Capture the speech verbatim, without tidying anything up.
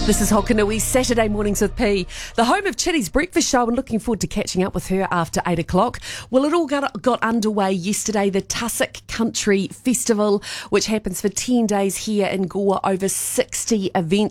This is Hokanui, Saturday Mornings with P, the home of Chitty's breakfast show, and looking forward to catching up with her after eight o'clock. Well, it all got, got underway yesterday, the Tussock Country Festival, which happens for ten days here in Goa, over sixty events.